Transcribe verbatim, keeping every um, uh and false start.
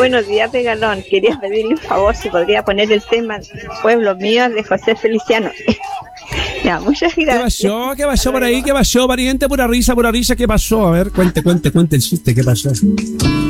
Buenos días, Regalón. Quería pedirle un favor si podría poner el tema Pueblo Mío de José Feliciano. Ya, muchas ¿Qué gracias. pasó? ¿Qué pasó por ahí? ¿Qué pasó, pariente? Pura risa, pura risa. ¿Qué pasó? A ver, cuente, cuente, cuente el chiste. ¿Qué pasó?